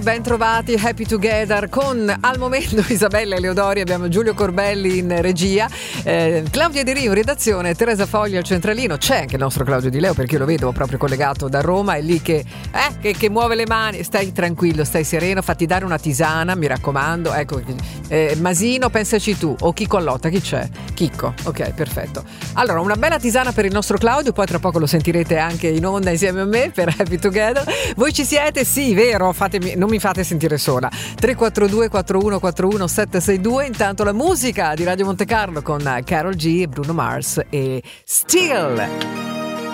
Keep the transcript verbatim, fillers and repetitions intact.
Ben trovati, Happy Together con al momento Isabella Eleodori, abbiamo Giulio Corbelli in regia, eh, Claudia Di Rio in redazione, Teresa Foglia al centralino, c'è anche il nostro Claudio Di Leo perché io lo vedo proprio collegato da Roma, è lì che, eh, che, che muove le mani. Stai tranquillo, stai sereno, fatti dare una tisana, mi raccomando. Ecco, eh, Masino, pensaci tu, o Chicco Allotta, chi c'è? Chicco, ok, perfetto. Allora, una bella tisana per il nostro Claudio, poi tra poco lo sentirete anche in onda insieme a me per Happy Together. Voi ci siete? Sì, vero, fatemi, non mi fate sentire sola. Tre quattro due quattro uno quattro uno sette sei due. Intanto la musica di Radio Monte Carlo con Karol G, Bruno Mars e Still.